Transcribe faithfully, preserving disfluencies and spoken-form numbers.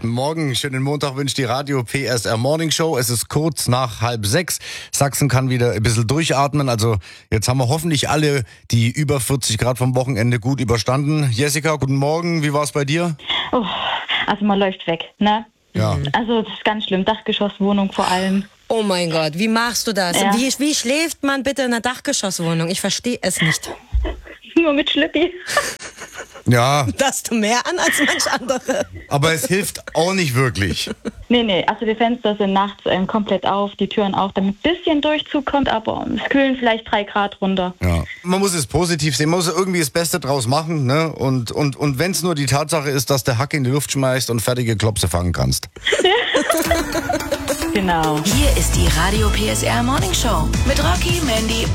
Guten Morgen, schönen Montag wünscht die Radio P S R Morning Show. Es ist kurz nach halb sechs. Sachsen kann wieder ein bisschen durchatmen. Also jetzt haben wir hoffentlich alle die über vierzig Grad vom Wochenende gut überstanden. Jessica, guten Morgen. Wie war es bei dir? Oh, also man läuft weg, ne? Ja. Also das ist ganz schlimm. Dachgeschosswohnung vor allem. Oh mein Gott, wie machst du das? Ja. Wie, wie schläft man bitte in einer Dachgeschosswohnung? Ich verstehe es nicht. Nur mit Schlüppi. Ja, Das du mehr an als manch andere. aber es hilft auch nicht wirklich. Nee, nee, also die Fenster sind nachts ähm, komplett auf, die Türen auch, damit ein bisschen Durchzug kommt, aber es kühlen vielleicht drei Grad runter. Ja. Man muss es positiv sehen, man muss irgendwie das Beste draus machen. Ne? Und, und, und wenn es nur die Tatsache ist, dass der Hack in die Luft schmeißt und fertige Klopse fangen kannst. Genau. Hier ist die Radio P S R Morning Show mit Rocky, Mandy